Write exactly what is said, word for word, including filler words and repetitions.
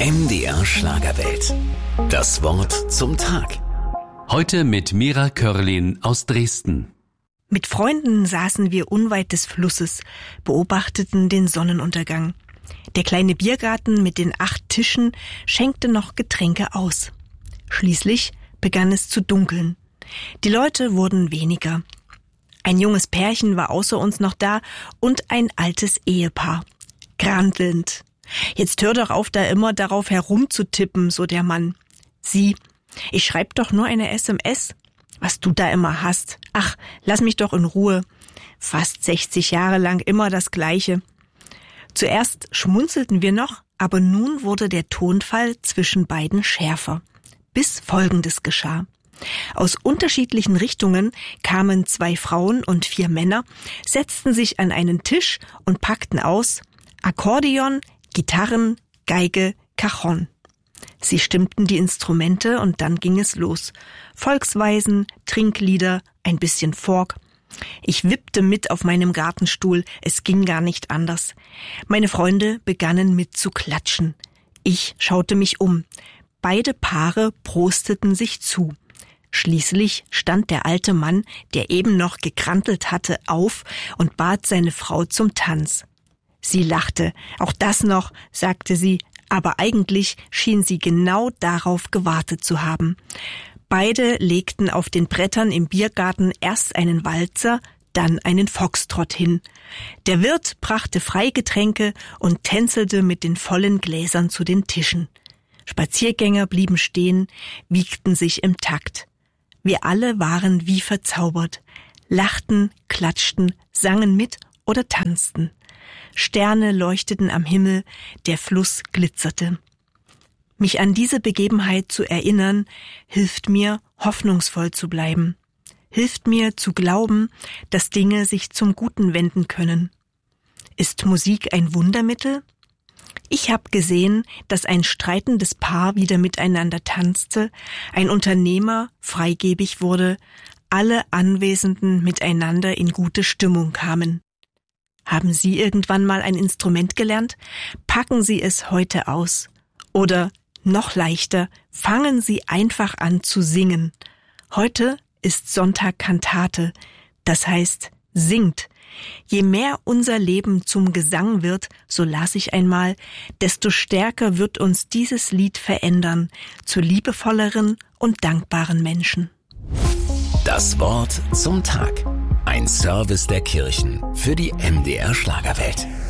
M D R Schlagerwelt. Das Wort zum Tag. Heute mit Mira Körlin aus Dresden. Mit Freunden saßen wir unweit des Flusses, beobachteten den Sonnenuntergang. Der kleine Biergarten mit den acht Tischen schenkte noch Getränke aus. Schließlich begann es zu dunkeln. Die Leute wurden weniger. Ein junges Pärchen war außer uns noch da und ein altes Ehepaar. Grantelnd. »Jetzt hör doch auf, da immer darauf herumzutippen«, so der Mann. »Sie, ich schreib doch nur eine S M S. Was du da immer hast. Ach, lass mich doch in Ruhe. Fast sechzig Jahre lang immer das Gleiche.« Zuerst schmunzelten wir noch, aber nun wurde der Tonfall zwischen beiden schärfer. Bis Folgendes geschah. Aus unterschiedlichen Richtungen kamen zwei Frauen und vier Männer, setzten sich an einen Tisch und packten aus Akkordeon, Gitarren, Geige, Cajon. Sie stimmten die Instrumente und dann ging es los. Volksweisen, Trinklieder, ein bisschen Folk. Ich wippte mit auf meinem Gartenstuhl, es ging gar nicht anders. Meine Freunde begannen mit zu klatschen. Ich schaute mich um. Beide Paare prosteten sich zu. Schließlich stand der alte Mann, der eben noch gekrantelt hatte, auf und bat seine Frau zum Tanz. Sie lachte. Auch das noch, sagte sie, aber eigentlich schien sie genau darauf gewartet zu haben. Beide legten auf den Brettern im Biergarten erst einen Walzer, dann einen Foxtrott hin. Der Wirt brachte Freigetränke und tänzelte mit den vollen Gläsern zu den Tischen. Spaziergänger blieben stehen, wiegten sich im Takt. Wir alle waren wie verzaubert, lachten, klatschten, sangen mit oder tanzten. Sterne leuchteten am Himmel, der Fluss glitzerte. Mich an diese Begebenheit zu erinnern, hilft mir, hoffnungsvoll zu bleiben. Hilft mir zu glauben, dass Dinge sich zum Guten wenden können. Ist Musik ein Wundermittel? Ich habe gesehen, dass ein streitendes Paar wieder miteinander tanzte, ein Unternehmer freigebig wurde, alle Anwesenden miteinander in gute Stimmung kamen. Haben Sie irgendwann mal ein Instrument gelernt? Packen Sie es heute aus. Oder, noch leichter, fangen Sie einfach an zu singen. Heute ist Sonntag Kantate, das heißt, singt. Je mehr unser Leben zum Gesang wird, so las ich einmal, desto stärker wird uns dieses Lied verändern, zu liebevolleren und dankbaren Menschen. Das Wort zum Tag. Ein Service der Kirchen für die M D R Schlagerwelt.